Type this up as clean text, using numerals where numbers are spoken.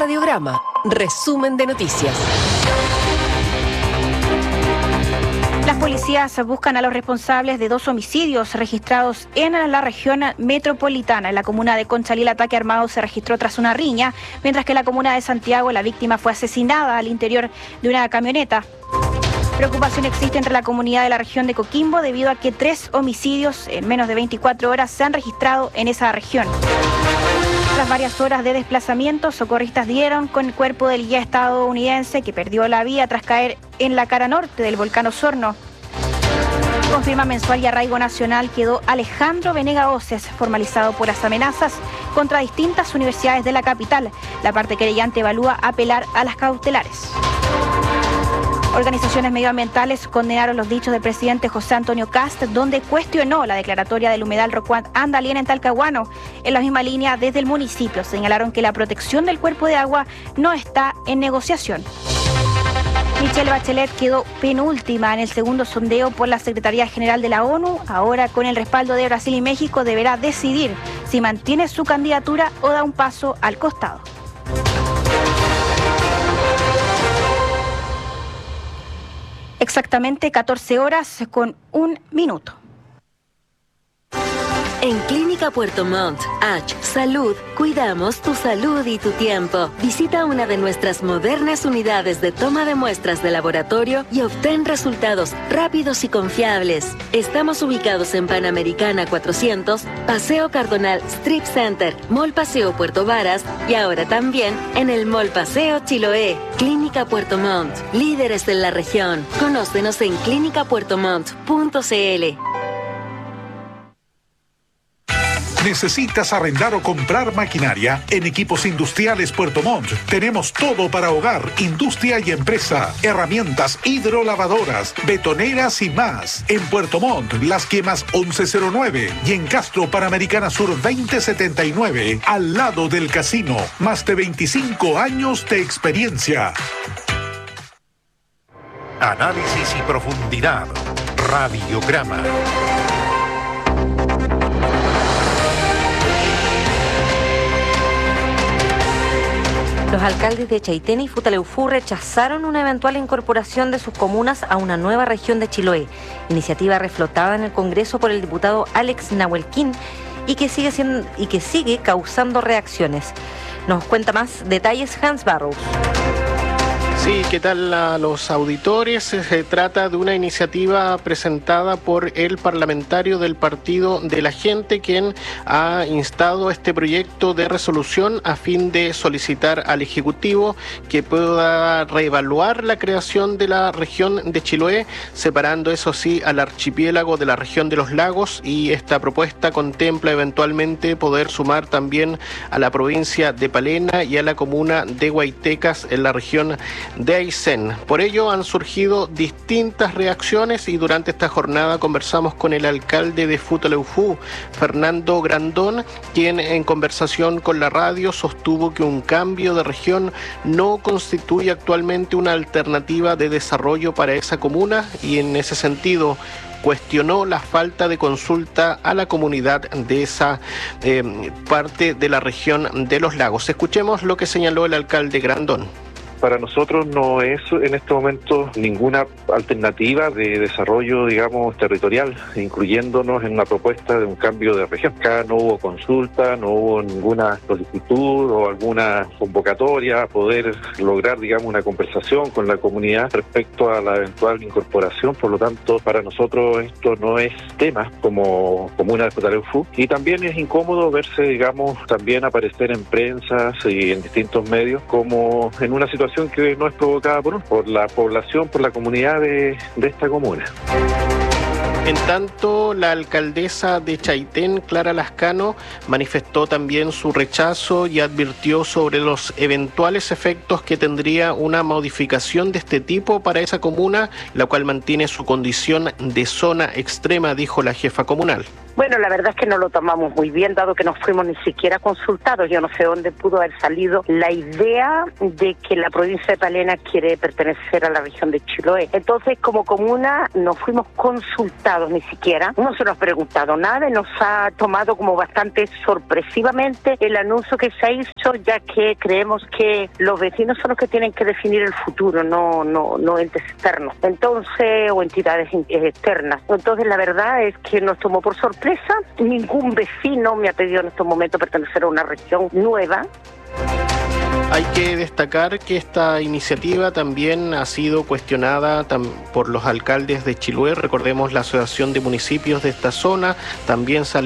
Radiograma, resumen de noticias. Las policías buscan a los responsables de 2 homicidios registrados en la región metropolitana. En la comuna de Conchalí el ataque armado se registró tras una riña, mientras que en la comuna de Santiago la víctima fue asesinada al interior de una camioneta. Preocupación existe entre la comunidad de la región de Coquimbo debido a que 3 homicidios en menos de 24 horas se han registrado en esa región. Tras varias horas de desplazamiento, socorristas dieron con el cuerpo del guía estadounidense que perdió la vida tras caer en la cara norte del volcán Osorno. Confirma mensual y arraigo nacional quedó Alejandro Venega Oces, formalizado por las amenazas contra distintas universidades de la capital. La parte querellante evalúa apelar a las cautelares. Organizaciones medioambientales condenaron los dichos del presidente José Antonio Kast, donde cuestionó la declaratoria del humedal Rocuant Andalien en Talcahuano. En la misma línea, desde el municipio señalaron que la protección del cuerpo de agua no está en negociación. Michelle Bachelet quedó penúltima en el segundo sondeo por la Secretaría General de la ONU. Ahora, con el respaldo de Brasil y México, deberá decidir si mantiene su candidatura o da un paso al costado. Exactamente 14 horas con 1 minuto. En Clínica Puerto Montt, Salud, cuidamos tu salud y tu tiempo. Visita una de nuestras modernas unidades de toma de muestras de laboratorio y obtén resultados rápidos y confiables. Estamos ubicados en Panamericana 400, Paseo Cardonal Strip Center, Mall Paseo Puerto Varas y ahora también en el Mall Paseo Chiloé. Clínica Puerto Montt, líderes en la región. Conócenos en clinicapuertomont.cl. ¿Necesitas arrendar o comprar maquinaria? En Equipos Industriales Puerto Montt tenemos todo para hogar, industria y empresa. Herramientas hidrolavadoras, betoneras y más. En Puerto Montt, Las Quemas 1109 y en Castro, Panamericana Sur 2079, al lado del casino. Más de 25 años de experiencia. Análisis y profundidad. Radiograma. Los alcaldes de Chaitén y Futaleufú rechazaron una eventual incorporación de sus comunas a una nueva región de Chiloé, iniciativa reflotada en el Congreso por el diputado Alex Nahuelquín y que sigue causando reacciones. Nos cuenta más detalles Hans Barrows. Sí, ¿qué tal a los auditores? Se trata de una iniciativa presentada por el parlamentario del Partido de la Gente, quien ha instado este proyecto de resolución a fin de solicitar al Ejecutivo que pueda reevaluar la creación de la región de Chiloé, separando eso sí al archipiélago de la región de los lagos, y esta propuesta contempla eventualmente poder sumar también a la provincia de Palena y a la comuna de Huaytecas en la región de Aysén. Por ello han surgido distintas reacciones y durante esta jornada conversamos con el alcalde de Futaleufú, Fernando Grandón, quien en conversación con la radio sostuvo que un cambio de región no constituye actualmente una alternativa de desarrollo para esa comuna y en ese sentido cuestionó la falta de consulta a la comunidad de esa parte de la región de los lagos. Escuchemos lo que señaló el alcalde Grandón. Para nosotros no es en este momento ninguna alternativa de desarrollo, digamos, territorial, incluyéndonos en una propuesta de un cambio de región. Acá no hubo consulta, no hubo ninguna solicitud o alguna convocatoria a poder lograr, digamos, una conversación con la comunidad respecto a la eventual incorporación. Por lo tanto, para nosotros esto no es tema como comuna de Futaleufú. Y también es incómodo verse, digamos, también aparecer en prensa y en distintos medios como en una situación que no es provocada por la población, por la comunidad de esta comuna. En tanto, la alcaldesa de Chaitén, Clara Lascano, manifestó también su rechazo y advirtió sobre los eventuales efectos que tendría una modificación de este tipo para esa comuna, la cual mantiene su condición de zona extrema, dijo la jefa comunal. Bueno, la verdad es que no lo tomamos muy bien, dado que no fuimos ni siquiera consultados. Yo no sé dónde pudo haber salido la idea de que la provincia de Palena quiere pertenecer a la región de Chiloé. Entonces, como comuna, no fuimos consultados. consultados ni siquiera, no se nos ha preguntado nada y nos ha tomado como bastante sorpresivamente el anuncio que se ha hecho, ya que creemos que los vecinos son los que tienen que definir el futuro, no entes externos, entonces, o entidades externas. Entonces la verdad es que nos tomó por sorpresa, ningún vecino me ha pedido en estos momentos pertenecer a una región nueva. Hay que destacar que esta iniciativa también ha sido cuestionada por los alcaldes de Chiloé. Recordemos la Asociación de Municipios de esta zona, también salió